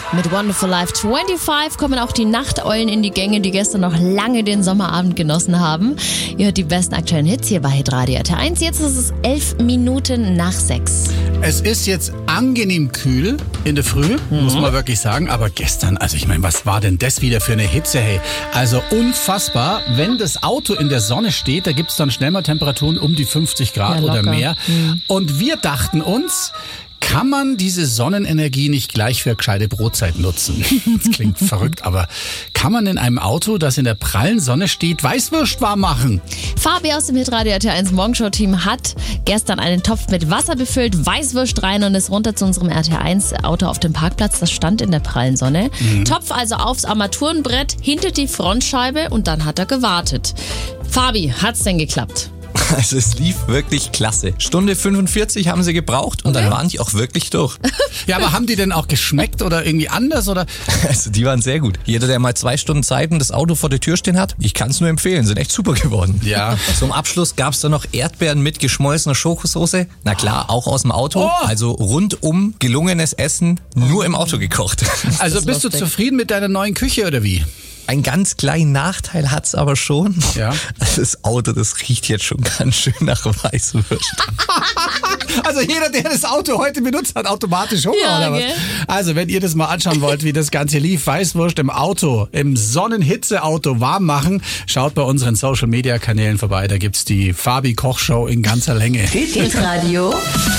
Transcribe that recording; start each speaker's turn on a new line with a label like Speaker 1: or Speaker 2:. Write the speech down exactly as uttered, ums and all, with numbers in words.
Speaker 1: Mit Wonderful Life fünfundzwanzig kommen auch die Nachteulen in die Gänge, die gestern noch lange den Sommerabend genossen haben. Ihr hört die besten aktuellen Hits hier bei Hitradio R T eins. Jetzt ist es elf Minuten nach sechs.
Speaker 2: Es ist jetzt angenehm kühl in der Früh, mhm. muss man wirklich sagen. Aber gestern, also ich meine, was war denn das wieder für eine Hitze, hey? Also unfassbar. Wenn das Auto in der Sonne steht, da gibt es dann schnell mal Temperaturen um die fünfzig Grad ja, oder mehr. Mhm. Und wir dachten uns, kann man diese Sonnenenergie nicht gleich für gescheite Brotzeit nutzen? Das klingt verrückt, aber kann man in einem Auto, das in der prallen Sonne steht, Weißwurst warm machen?
Speaker 1: Fabi aus dem Hitradio R T eins Morgenshow-Team hat gestern einen Topf mit Wasser befüllt, Weißwurst rein und ist runter zu unserem R T eins Auto auf dem Parkplatz. Das stand in der prallen Sonne. Mhm. Topf also aufs Armaturenbrett, hinter die Frontscheibe und dann hat er gewartet. Fabi, hat's denn geklappt?
Speaker 3: Also es lief wirklich klasse. Stunde fünfundvierzig haben sie gebraucht und okay. Dann waren die auch wirklich durch.
Speaker 2: Ja, aber haben die denn auch geschmeckt oder irgendwie anders? Oder?
Speaker 3: Also die waren sehr gut. Jeder, der mal zwei Stunden Zeit und das Auto vor der Tür stehen hat, ich kann es nur empfehlen, sind echt super geworden.
Speaker 2: Ja.
Speaker 3: Zum Abschluss gab es dann noch Erdbeeren mit geschmolzener Schokosauce. Na klar, auch aus dem Auto.
Speaker 2: Oh.
Speaker 3: Also rundum gelungenes Essen, nur im Auto gekocht.
Speaker 2: Also bist du zufrieden mit deiner neuen Küche oder wie?
Speaker 3: Einen ganz kleinen Nachteil hat's aber schon.
Speaker 2: Ja.
Speaker 3: Das Auto, das riecht jetzt schon ganz schön nach Weißwurst.
Speaker 2: Also jeder, der das Auto heute benutzt, hat automatisch Hunger,
Speaker 1: ja,
Speaker 2: oder was?
Speaker 1: Okay.
Speaker 2: Also wenn ihr das mal anschauen wollt, wie das Ganze lief, Weißwurst im Auto, im Sonnenhitze-Auto warm machen, schaut bei unseren Social-Media-Kanälen vorbei. Da gibt's die Fabi-Koch-Show in ganzer Länge.
Speaker 4: Hitradio